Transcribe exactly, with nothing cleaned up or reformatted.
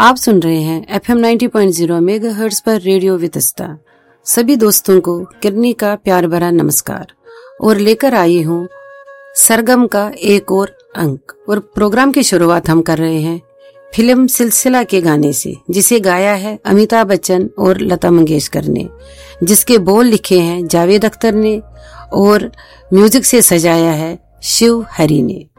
आप सुन रहे हैं F M ninety point zero megahertz पर रेडियो वितस्ता। सभी दोस्तों को किरनी का प्यार भरा नमस्कार और लेकर आई हूँ सरगम का एक और अंक। और प्रोग्राम की शुरुआत हम कर रहे हैं फिल्म सिलसिला के गाने से, जिसे गाया है अमिताभ बच्चन और लता मंगेशकर ने, जिसके बोल लिखे हैं जावेद अख्तर ने और म्यूजिक से सजाया है शिव हरी ने।